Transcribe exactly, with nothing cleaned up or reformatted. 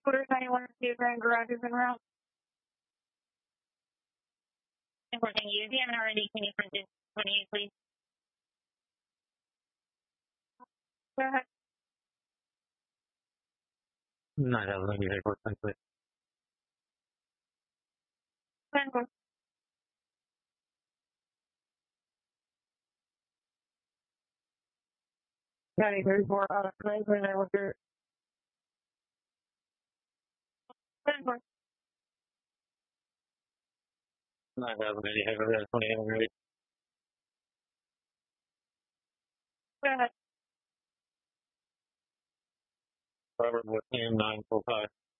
Quarter ninety-one to Grand Garage is en route. Important you. D M already. Can you print it? twenty-eight, please. Go ahead. nine thousand eighty-four, please. ten four. County thirty-four out of Franklin, I look at ten four. nine thousand eighty-four, twenty-eight, Go ahead. Robert with nine four five.